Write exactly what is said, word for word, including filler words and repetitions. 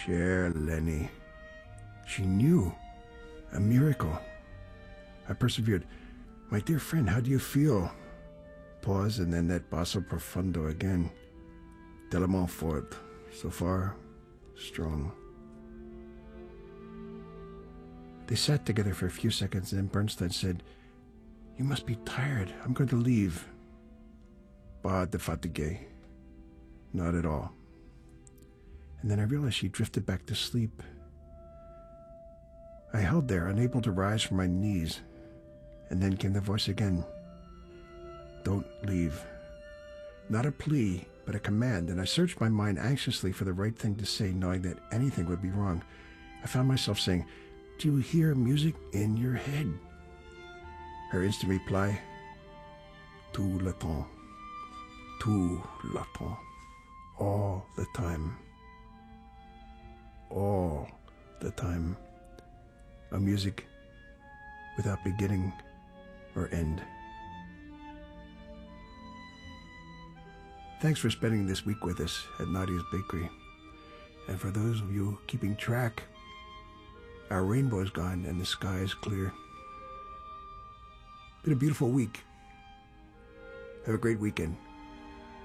Cher Lenny. She knew. A miracle. I persevered. My dear friend, how do you feel? Pause, and then that basso profundo again. Tellement fort. So far, strong. They sat together for a few seconds, and then Bernstein said, "You must be tired. I'm going to leave." Pas de fatigue. Not at all. And then I realized she drifted back to sleep. I held there, unable to rise from my knees, and then came the voice again. "Don't leave." Not a plea, but a command, and I searched my mind anxiously for the right thing to say, knowing that anything would be wrong. I found myself saying, "Do you hear music in your head?" Her instant reply, "Tout le temps. Tout le temps. All the time. All the time. A music without beginning or end." Thanks for spending this week with us at Nadia's Bakery. And for those of you keeping track, our rainbow is gone and the sky is clear. Been a beautiful week. Have a great weekend.